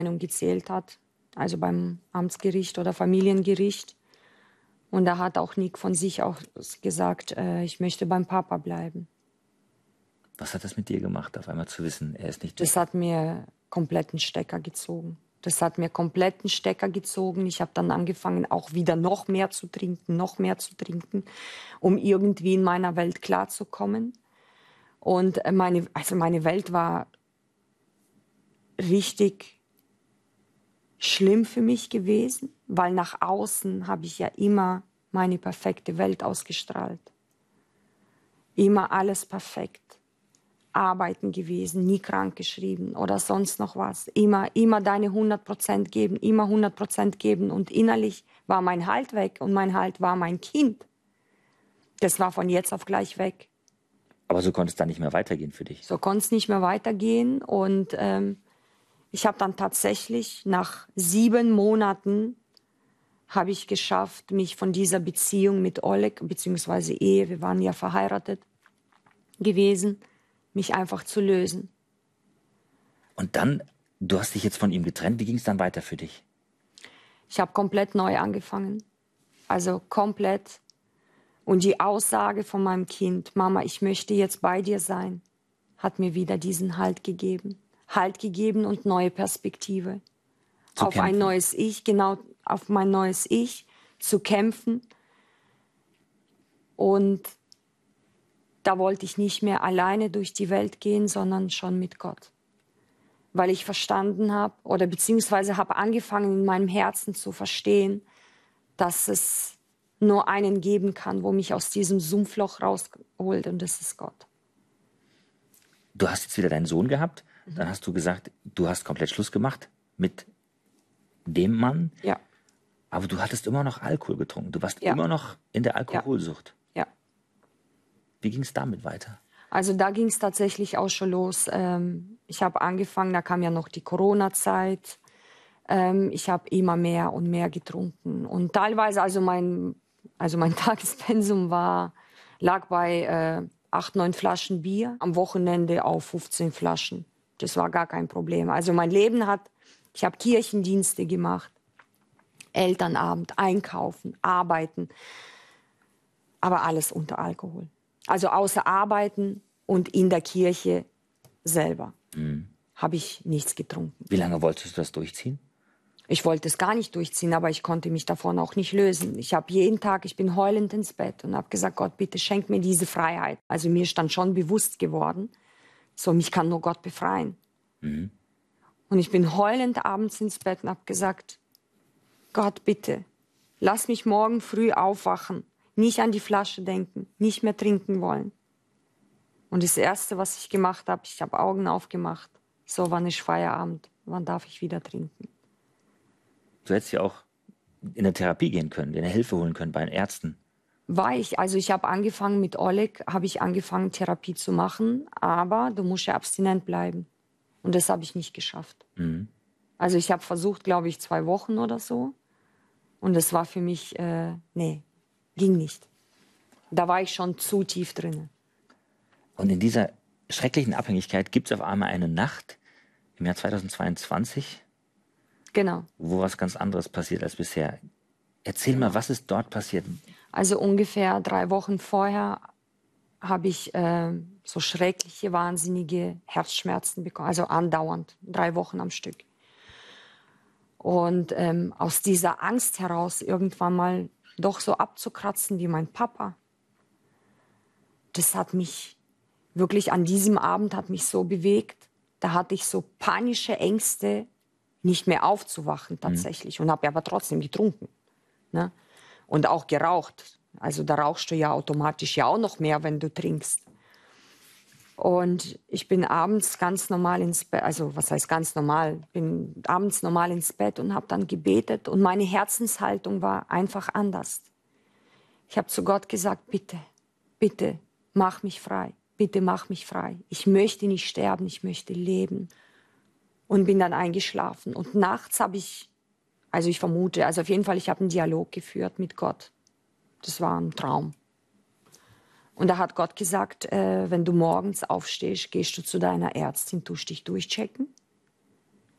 gezählt hat, also beim Amtsgericht oder Familiengericht. Und da hat auch Nick von sich aus gesagt, ich möchte beim Papa bleiben. Was hat das mit dir gemacht, auf einmal zu wissen, er ist nicht Das hat mir kompletten Stecker gezogen. Das hat mir kompletten Stecker gezogen. Ich habe dann angefangen, auch wieder noch mehr zu trinken, um irgendwie in meiner Welt klarzukommen. Und meine Welt war richtig schlimm für mich gewesen, weil nach außen habe ich ja immer meine perfekte Welt ausgestrahlt. Immer alles perfekt. Arbeiten gewesen, nie krank geschrieben oder sonst noch was. Immer deine 100% geben, immer 100% geben. Und innerlich war mein Halt weg und mein Halt war mein Kind. Das war von jetzt auf gleich weg. Aber so konnte es dann nicht mehr weitergehen für dich? So konnte es nicht mehr weitergehen. Und ich habe dann tatsächlich nach 7 Monaten habe ich geschafft, mich von dieser Beziehung mit Oleg, beziehungsweise Ehe, wir waren ja verheiratet gewesen, mich einfach zu lösen. Und dann, du hast dich jetzt von ihm getrennt, wie ging es dann weiter für dich? Ich habe komplett neu angefangen. Also komplett. Und die Aussage von meinem Kind, Mama, ich möchte jetzt bei dir sein, hat mir wieder diesen Halt gegeben. Halt gegeben und neue Perspektive. Auf ein neues Ich, genau, auf mein neues Ich zu kämpfen. Und da wollte ich nicht mehr alleine durch die Welt gehen, sondern schon mit Gott. Weil ich verstanden habe, oder beziehungsweise habe angefangen in meinem Herzen zu verstehen, dass es nur einen geben kann, wo mich aus diesem Sumpfloch rausholt, und das ist Gott. Du hast jetzt wieder deinen Sohn gehabt, dann hast du gesagt, du hast komplett Schluss gemacht mit dem Mann. Ja. Aber du hattest immer noch Alkohol getrunken. Du warst Ja. immer noch in der Alkoholsucht. Ja. Wie ging es damit weiter? Also da ging es tatsächlich auch schon los. Ich habe angefangen, da kam ja noch die Corona-Zeit. Ich habe immer mehr und mehr getrunken. Und teilweise, also mein Tagespensum lag bei 8, 9 Flaschen Bier, am Wochenende auf 15 Flaschen. Das war gar kein Problem. Also ich habe Kirchendienste gemacht, Elternabend, einkaufen, arbeiten, aber alles unter Alkohol. Also außer Arbeiten und in der Kirche selber habe ich nichts getrunken. Wie lange wolltest du das durchziehen? Ich wollte es gar nicht durchziehen, aber ich konnte mich davon auch nicht lösen. Ich bin heulend ins Bett und habe gesagt, Gott, bitte schenk mir diese Freiheit. Also mir ist dann schon bewusst geworden, so mich kann nur Gott befreien. Und ich bin heulend abends ins Bett und habe gesagt, Gott, bitte, lass mich morgen früh aufwachen, nicht an die Flasche denken, nicht mehr trinken wollen. Und das Erste, was ich gemacht habe, ich habe Augen aufgemacht. So, wann ist Feierabend? Wann darf ich wieder trinken? Du hättest ja auch in eine Therapie gehen können, dir eine Hilfe holen können bei den Ärzten. Ich habe angefangen mit Oleg, habe ich angefangen Therapie zu machen, aber du musst ja abstinent bleiben. Und das habe ich nicht geschafft. Also ich habe versucht, glaube ich, 2 Wochen oder so. Und das war für mich, nee, ging nicht. Da war ich schon zu tief drin. Und in dieser schrecklichen Abhängigkeit gibt es auf einmal eine Nacht im Jahr 2022, genau, wo was ganz anderes passiert als bisher. Erzähl mal, was ist dort passiert? Also ungefähr 3 Wochen vorher habe ich so schreckliche, wahnsinnige Herzschmerzen bekommen. Also andauernd, 3 Wochen am Stück. Und aus dieser Angst heraus irgendwann mal doch so abzukratzen wie mein Papa, das hat mich wirklich an diesem Abend hat mich so bewegt. Da hatte ich so panische Ängste, nicht mehr aufzuwachen tatsächlich. Und habe aber trotzdem getrunken. Ne? Und auch geraucht. Also da rauchst du ja automatisch ja auch noch mehr, wenn du trinkst. Und ich bin abends ganz normal ins Bett, also was heißt ganz normal, bin abends normal ins Bett und habe dann gebetet. Und meine Herzenshaltung war einfach anders. Ich habe zu Gott gesagt, bitte, bitte, mach mich frei. Bitte mach mich frei. Ich möchte nicht sterben, ich möchte leben. Und bin dann eingeschlafen. Und nachts habe ich, also ich vermute, also auf jeden Fall, ich habe einen Dialog geführt mit Gott. Das war ein Traum. Und da hat Gott gesagt, wenn du morgens aufstehst, gehst du zu deiner Ärztin, tust dich durchchecken.